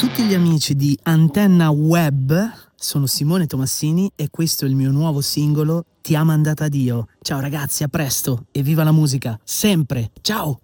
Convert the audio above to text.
tutti gli amici di Antenna Web, sono Simone Tomassini e questo è il mio nuovo singolo Ti ha mandata Dio. Ciao ragazzi, a presto e viva la musica, sempre, ciao!